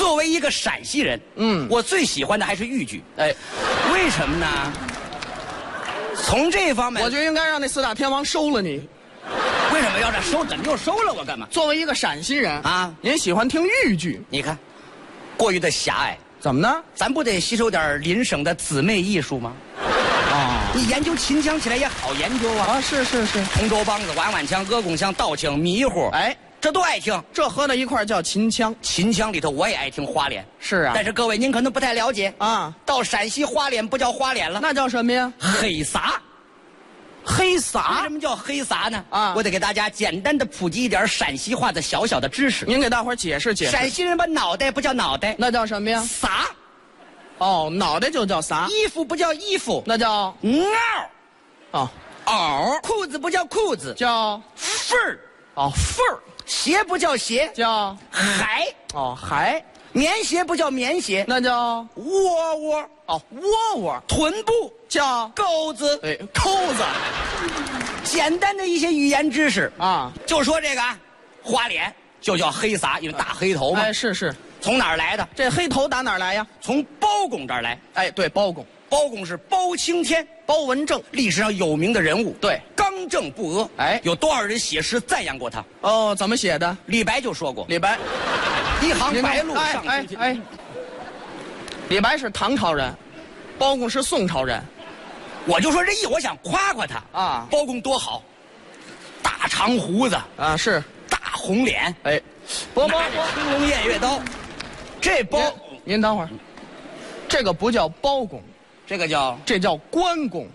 作为一个陕西人，我最喜欢的还是豫剧。 哎， 为什么呢？从这方面， 我觉得应该让那四大天王收了你。 为什么要这收？怎么又收了我干嘛？ 作为一个陕西人啊， 您喜欢听豫剧？ 你看，过于的狭隘。 怎么呢？ 咱不得吸收点邻省的姊妹艺术吗？你研究秦腔起来也好研究啊！ 是， 同州梆子、碗碗腔、阿公腔、道腔、迷糊， 哎， 这都爱听。 这合到一块叫秦腔。 秦腔里头我也爱听花脸。 是啊， 但是各位您可能不太了解啊， 到陕西花脸不叫花脸了， 那叫什么呀？ 黑撒。 黑撒？ 为什么叫黑撒呢？ 啊， 我得给大家简单的普及一点陕西话的小小的知识。 您给大伙儿解释解释。 陕西人把脑袋不叫脑袋， 那叫什么呀？ 撒。 哦，脑袋就叫撒。 衣服不叫衣服， 那叫袄。 哦， 袄。裤子不叫裤子， 叫份儿。 哦，份儿。 鞋不叫鞋， 叫鞋。 哦，鞋。 棉鞋不叫棉鞋， 那叫窝窝。 哦，窝窝。 臀部叫钩子。 哎，钩子。 简单的一些语言知识啊， 就说这个花脸就叫黑撒，因为大黑头嘛。 哎，是。 从哪儿来的？ 这黑头打哪儿来呀？ 从包公这儿来。 哎，对，包公。 包公是包青天、 包文正， 历史上有名的人物。 对， 刚正不阿。 哎， 有多少人写诗赞扬过他？ 哦，怎么写的？ 李白就说过。 李白， 一行白鹭上青天。 哎，李白是唐朝人，包公是宋朝人。 我就说这意，我想夸夸他啊。 包公多好，大长胡子啊，是大红脸。 哎， 拿着青龙偃月刀，这包您等会儿，这个不叫包公， 这叫关公。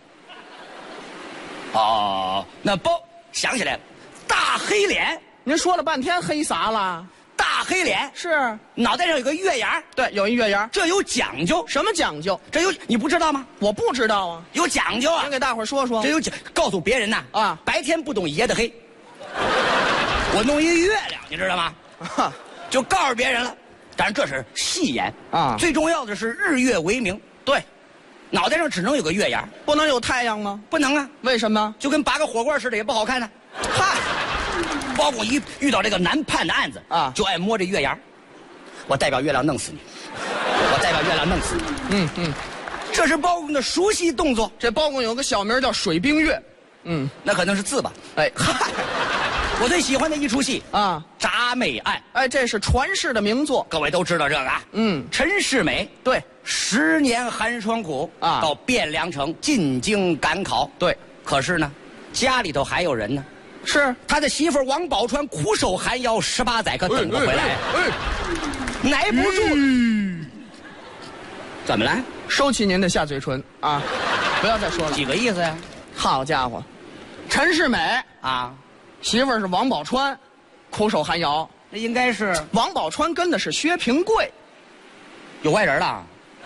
哦，那包想起来了，大黑脸。 您说了半天黑撒了。 大黑脸是脑袋上有个月牙， 对，有一月牙， 这有讲究。 什么讲究？ 这有你不知道吗？ 我不知道啊， 有讲究啊！ 您给大伙儿说说。 这有讲，告诉别人呐啊， 白天不懂夜的黑。我弄一个月亮，你知道吗？就告诉别人了。当然这是戏言啊， 最重要的是日月为明。 对， 脑袋上只能有个月牙， 不能有太阳吗？ 不能啊。 为什么？ 就跟拔个火罐似的，也不好看呢。 嗨， 包公一遇到这个难判的案子啊， 就爱摸这月牙。我代表月亮弄死你，我代表月亮弄死你。这是包公的熟悉动作。 这包公有个小名叫水冰月， 那可能是字吧。 哎， 嗨，我最喜欢的一出戏啊， 《铡美案》。 哎，这是传世的名作， 各位都知道这个啊。陈世美对 ，10年寒霜苦啊，到汴梁城进京赶考。 对， 可是呢，家里头还有人呢。 是他的媳妇王宝钏苦守寒窑18载，可等不回来。耐不住。怎么了？ 收起您的下嘴唇啊！不要再说了。 几个意思呀？ 好家伙，陈世美啊， 媳妇儿是王宝钏，苦守寒窑。 那应该是王宝钏跟的是薛平贵。 有外人了？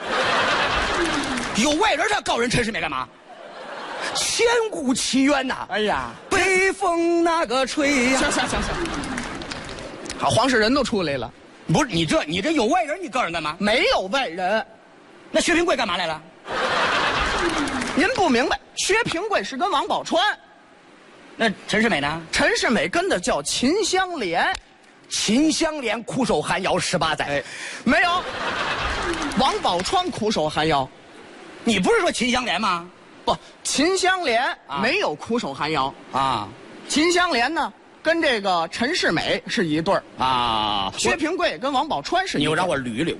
有外人，他告人陈世美干嘛？千古奇冤呐！ 哎呀， 北风那个吹呀！ 行，好，黄世仁都出来了。 不是你这有外人，你告人干嘛？ 没有外人。 那薛平贵干嘛来了？ 您不明白，薛平贵是跟王宝钏。 那陈世美呢？ 陈世美跟的叫秦香莲。 秦香莲苦守寒窑18载。 哎，没有。王宝钏苦守寒窑。 你不是说秦香莲吗？ 不，秦香莲没有苦守寒窑啊。 秦香莲呢，跟这个陈世美是一对儿啊。 薛平贵跟王宝钏是一对儿。 你又让我捋捋。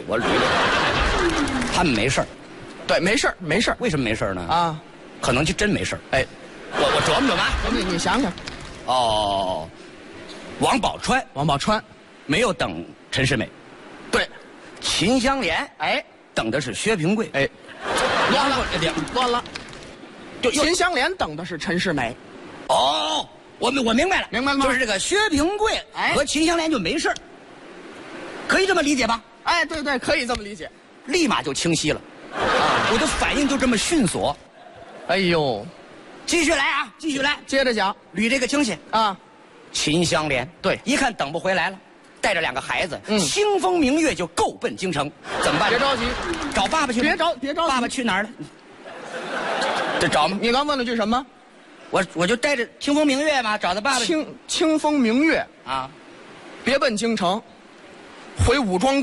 他们没事儿。 对，没事儿。 为什么没事儿呢？ 啊， 可能就真没事儿。 哎， 我琢磨啊。 你想想。 哦，王宝钏没有等陈世美。 对， 秦香莲等的是薛平贵。 哎。乱了，就秦香莲等的是陈世美。 哦，我明白了， 明白了吗？ 就是这个薛平贵和秦香莲就没事儿，可以这么理解吧？ 哎，对，可以这么理解， 立马就清晰了。我的反应就这么迅速。 哎呦， 继续来啊，继续来， 接着讲， 捋这个清晰啊。 秦香莲对， 一看等不回来了。带着2个孩子，清风明月就够奔京城，怎么办？ 别着急， 找爸爸去。 别着急， 爸爸去哪儿了？这找吗？ 你刚问了句什么？ 我就带着清风明月嘛，找他爸爸。 清风明月啊， 别奔京城，回武庄。